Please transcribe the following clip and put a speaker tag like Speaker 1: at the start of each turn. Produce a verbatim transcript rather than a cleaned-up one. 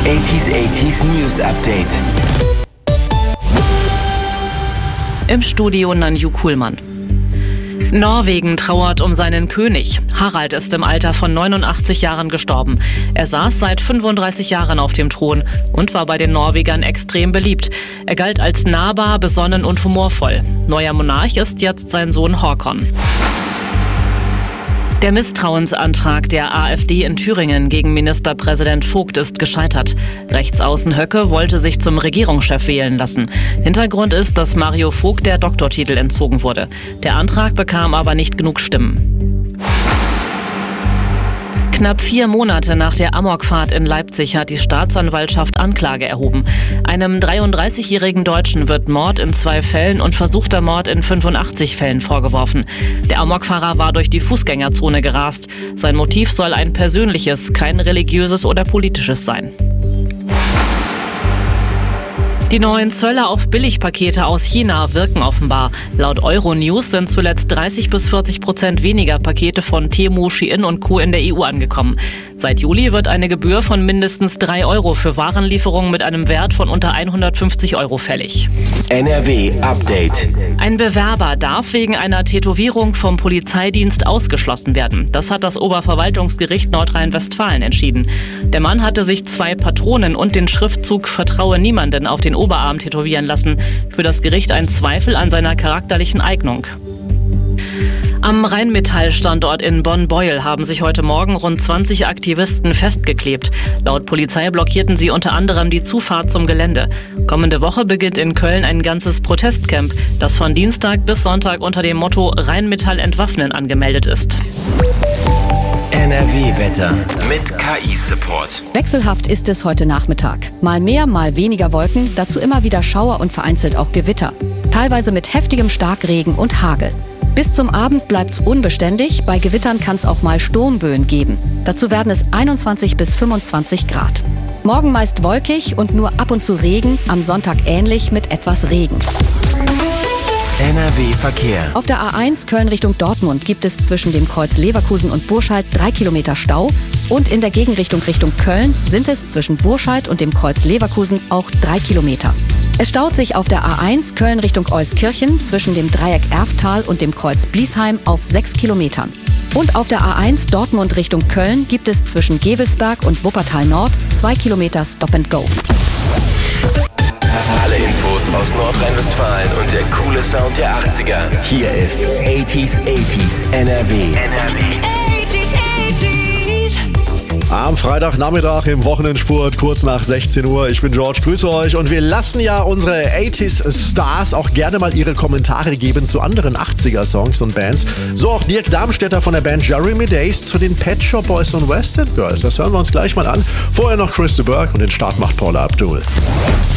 Speaker 1: achtziger achtziger News Update.
Speaker 2: Im Studio Nanju Kuhlmann. Norwegen trauert um seinen König. Harald ist im Alter von neunundachtzig Jahren gestorben. Er saß seit fünfunddreißig Jahren auf dem Thron und war bei den Norwegern extrem beliebt. Er galt als nahbar, besonnen und humorvoll. Neuer Monarch ist jetzt sein Sohn Håkon. Der Misstrauensantrag der AfD in Thüringen gegen Ministerpräsident Vogt ist gescheitert. Rechtsaußen Höcke wollte sich zum Regierungschef wählen lassen. Hintergrund ist, dass Mario Vogt der Doktortitel entzogen wurde. Der Antrag bekam aber nicht genug Stimmen. Knapp vier Monate nach der Amokfahrt in Leipzig hat die Staatsanwaltschaft Anklage erhoben. Einem dreiunddreißigjährigen Deutschen wird Mord in zwei Fällen und versuchter Mord in fünfundachtzig Fällen vorgeworfen. Der Amokfahrer war durch die Fußgängerzone gerast. Sein Motiv soll ein persönliches, kein religiöses oder politisches sein. Die neuen Zölle auf Billigpakete aus China wirken offenbar. Laut Euronews sind zuletzt dreißig bis vierzig Prozent weniger Pakete von Temu, Shein und Co. in der E U angekommen. Seit Juli wird eine Gebühr von mindestens drei Euro für Warenlieferungen mit einem Wert von unter hundertfünfzig Euro fällig.
Speaker 1: N R W Update.
Speaker 2: Ein Bewerber darf wegen einer Tätowierung vom Polizeidienst ausgeschlossen werden. Das hat das Oberverwaltungsgericht Nordrhein-Westfalen entschieden. Der Mann hatte sich zwei Patronen und den Schriftzug "Vertraue niemanden" auf den Oberarm tätowieren lassen. Für das Gericht ein Zweifel an seiner charakterlichen Eignung. Am Rheinmetall-Standort in Bonn-Beuel haben sich heute Morgen rund zwanzig Aktivisten festgeklebt. Laut Polizei blockierten sie unter anderem die Zufahrt zum Gelände. Kommende Woche beginnt in Köln ein ganzes Protestcamp, das von Dienstag bis Sonntag unter dem Motto Rheinmetall entwaffnen angemeldet ist.
Speaker 1: N R W-Wetter mit K I-Support.
Speaker 3: Wechselhaft ist es heute Nachmittag. Mal mehr, mal weniger Wolken, dazu immer wieder Schauer und vereinzelt auch Gewitter. Teilweise mit heftigem Starkregen und Hagel. Bis zum Abend bleibt's unbeständig, bei Gewittern kann es auch mal Sturmböen geben. Dazu werden es einundzwanzig bis fünfundzwanzig Grad. Morgen meist wolkig und nur ab und zu Regen, am Sonntag ähnlich mit etwas Regen.
Speaker 1: N R W-Verkehr.
Speaker 3: Auf der A eins Köln Richtung Dortmund gibt es zwischen dem Kreuz Leverkusen und Burscheid drei Kilometer Stau. Und in der Gegenrichtung Richtung Köln sind es zwischen Burscheid und dem Kreuz Leverkusen auch drei Kilometer. Es staut sich auf der A eins Köln Richtung Euskirchen zwischen dem Dreieck Erftal und dem Kreuz Bliesheim auf sechs Kilometern. Und auf der A eins Dortmund Richtung Köln gibt es zwischen Gevelsberg und Wuppertal Nord zwei Kilometer Stop and Go.
Speaker 1: Alle Infos aus Nordrhein-Westfalen und der coole Sound der achtziger. Hier ist achtziger achtziger N R W. N R W.
Speaker 4: Am Freitagnachmittag im Wochenendspurt, kurz nach sechzehn Uhr. Ich bin George, grüße euch. Und wir lassen ja unsere achtziger Stars auch gerne mal ihre Kommentare geben zu anderen achtziger-Songs und Bands. So auch Dirk Darmstädter von der Band Jeremy Days zu den Pet Shop Boys und West End Girls. Das hören wir uns gleich mal an. Vorher noch Chris de Burgh und den Start macht Paula Abdul.